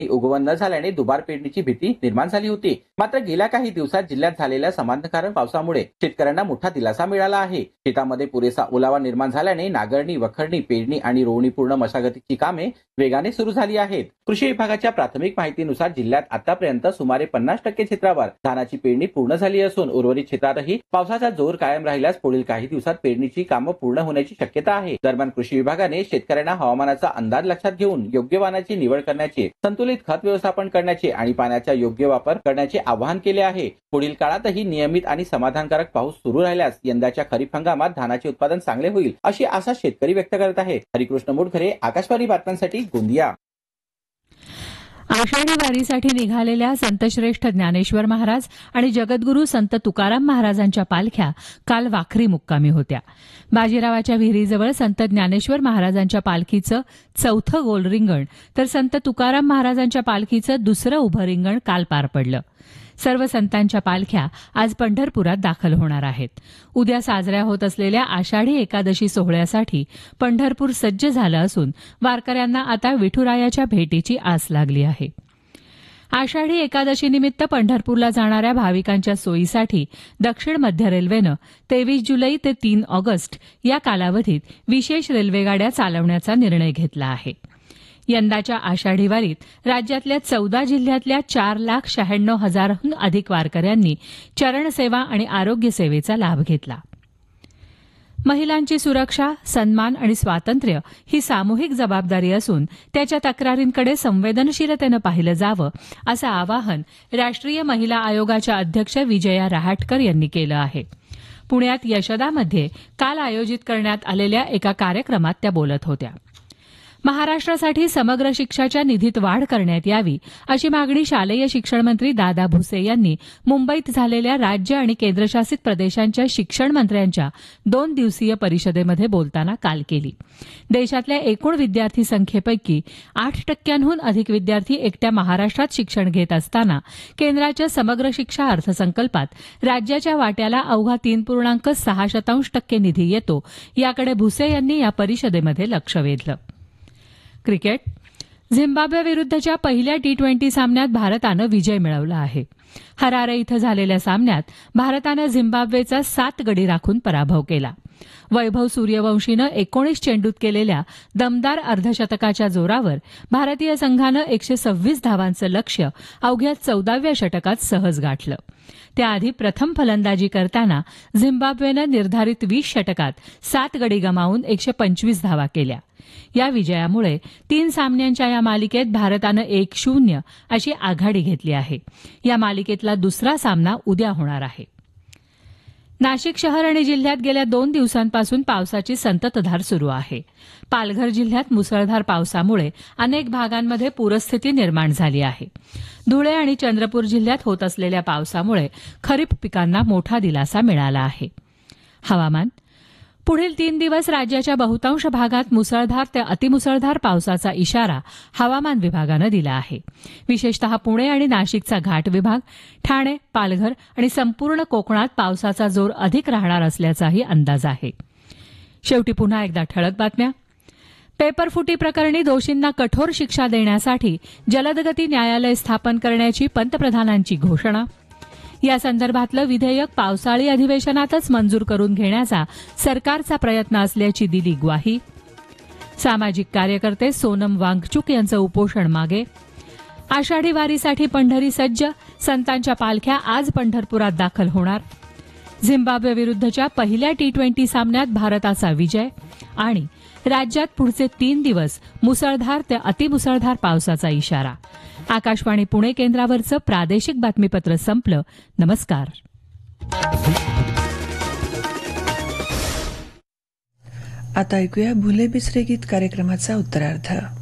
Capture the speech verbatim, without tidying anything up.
उगवण न झाल्याने दुबार पेरणीची भीती निर्माण झाली होती. मात्र गेल्या काही दिवसात जिल्ह्यात झालेल्या समाधानकारक पावसामुळे शेतकऱ्यांना मोठा दिलासा मिळाला आहे. शेतामध्ये पुरेसा ओलावा निर्माण झाल्याने नांगरणी, वखरणी, पेरणी आणि रोवणी पूर्ण मशागतीची कामे वेगाने सुरू झाली आहेत. कृषी विभागाच्या प्राथमिक माहितीनुसार जिल्ह्यात आतापर्यंत सुमारे पन्नास टक्के क्षेत्रावर धानाची पेरणी पूर्ण झाली असून उर्वरित क्षेत्रातही पावसाचा जोर कायम राहिल्यास पुढील काही दिवसात पेरणीची कामं पूर्ण होण्याची शक्यता आहे. दरम्यान कृषी विभागाने शेतकऱ्यांना हवामानाचा अंदाज लक्षात घेऊन योग्य वाहनाची निवड करण्याचे, संतुलित खत व्यवस्थापन करण्याचे आणि पाण्याचा योग्य वापर करण्याचे आवाहन केले आहे. पुढील काळातही नियमित आणि समाधानकारक पाऊस सुरू राहिल्यास यंदाच्या खरीप हंगामात धानाचे उत्पादन चांगले होईल अशी आशा शेतकरी व्यक्त करत आहेत. हरिकृष्ण मोटघरे, आकाशवाणी बातम्यांसाठी गोंदिया. आषाढी वारीसाठी निघालेल्या संतश्रेष्ठ ज्ञानेश्वर महाराज आणि जगद्गुरू संत तुकाराम महाराजांच्या पालख्या काल वाखरी मुक्कामी होत्या. बाजीरावाच्या विहिरीजवळ संत ज्ञानेश्वर महाराजांच्या पालखीचं चौथं गोल रिंगण तर संत तुकाराम महाराजांच्या पालखीचं दुसरं उभं रिंगण काल पार पडलं. सर्व संतांच्या पालख्या आज पंढरपुरात दाखल होणार आहेत. उद्या साजऱ्या होत असलेल्या आषाढी एकादशी सोहळ्यासाठी पंढरपूर सज्ज झालं असून वारकऱ्यांना आता विठुरायाच्या भेटीची आस लागली आहे. आषाढी एकादशी निमित्त पंढरपूरला जाणाऱ्या भाविकांच्या सोयीसाठी दक्षिण मध्य रेल्वेनं तेवीस जुलै ते तीन ऑगस्ट या कालावधीत विशेष रेल्वेगाड्या चालवण्याचा निर्णय घेतला आहे. यंदाच्या आषाढी वारीत राज्यातल्या चौदा जिल्ह्यातल्या चार लाख शहाण्णव हजारहून अधिक वारकऱ्यांनी चरणसेवा आणि आरोग्य सेवेचा लाभ घेतला. महिलांची सुरक्षा, सन्मान आणि स्वातंत्र्य ही सामूहिक जबाबदारी असून त्याच्या तक्रारींकडे संवेदनशीलतेनं पाहिलं जावं असं आवाहन राष्ट्रीय महिला आयोगाच्या अध्यक्ष विजया रहाटकर यांनी केलं आहे. पुण्यात यशदामध्ये काल आयोजित करण्यात आलेल्या एका कार्यक्रमात त्या बोलत होत्या. महाराष्ट्रासाठी समग्र शिक्षाच्या निधीत वाढ करण्यात यावी अशी मागणी शालेय शिक्षण मंत्री दादा भुसे यांनी मुंबईत झालेल्या राज्य आणि केंद्रशासित प्रदेशांच्या शिक्षण मंत्र्यांच्या दोन दिवसीय परिषदेमध्ये बोलताना काल केली. देशातल्या एकूण विद्यार्थी संख्येपैकी आठ टक्क्यांहून अधिक विद्यार्थी एकट्या महाराष्ट्रात शिक्षण घेत असताना केंद्राच्या समग्र शिक्षा अर्थसंकल्पात राज्याच्या वाट्याला अवघा तीन पूर्णांक सहा शतांश टक्के निधी येतो याकडे भुसे यांनी या परिषदेमध्ये लक्ष वेधलं. क्रिकेट. झिम्बाब्वे विरुद्धच्या पहिल्या टी ट्वेंटी सामन्यात भारतानं विजय मिळवला आहे. हरारे इथं झालेल्या सामन्यात भारतानं झिम्बाब्वेचा सात गडी राखून पराभव केला. वैभव सूर्यवंशीनं एकोणीस चेंडूत केलेल्या दमदार अर्धशतकाच्या जोरावर भारतीय संघानं एकशे सव्वीस धावांचं लक्ष्य अवघ्या चौदाव्या षटकात सहज गाठलं. त्याआधी प्रथम फलंदाजी करताना झिम्बाब्वेनं निर्धारित वीस षटकात सात गडी गमावून एकशे पंचवीस धावा केल्या. या विजयामुळे तीन सामन्यांच्या या मालिकेत भारतानं एक शून्य अशी आघाडी घेतली आहे. या मालिकेतला दुसरा सामना उद्या होणार आहे. नाशिक शहर आणि जिल्ह्यात गेल्या दोन दिवसांपासून पावसाची संततधार सुरू आहे. पालघर जिल्ह्यात मुसळधार पावसामुळे अनेक भागांमध्ये पूरस्थिती निर्माण झाली आहे. धुळे आणि चंद्रपूर जिल्ह्यात होत असलेल्या पावसामुळे खरीप पिकांना मोठा दिलासा मिळाला आहे. हवामान. पुढील तीन दिवस राज्याच्या बहुतांश भागात मुसळधार ते अतिमुसळधार पावसाचा इशारा हवामान विभागानं दिला आहे. विशेषतः पुणे आणि नाशिकचा घाट विभाग, ठाणे, पालघर आणि संपूर्ण कोकणात पावसाचा जोर अधिक राहणार असल्याचाही अंदाज आहे. शेवटी पुन्हा एकदा ठळक बातम्या. पेपरफुटी प्रकरणी दोषींना कठोर शिक्षा देण्यासाठी जलदगती न्यायालय स्थापन करण्याची पंतप्रधानांची घोषणा. या संदर्भातलं विधेयक पावसाळी अधिवेशनातच मंजूर करून घेण्याचा सरकारचा प्रयत्न असल्याची दिली ग्वाही. सामाजिक कार्यकर्ते सोनम वांगचुक यांचं उपोषण मागे. आषाढी वारीसाठी पंढरी सज्ज, संतांच्या पालख्या आज पंढरपुरात दाखल होणार. झिम्बाब्वे विरुद्धच्या पहिल्या टी ट्वेंटी सामन्यात भारताचा विजय. आणि राज्यात पुढचे तीन दिवस मुसळधार ते अतिमुसळधार पावसाचा इशारा. आकाशवाणी पुणे केंद्रावरचं प्रादेशिक बातमीपत्र संपलं. नमस्कार. आता ऐकूया भुले बिसरे गीत कार्यक्रमाचा उत्तरार्ध.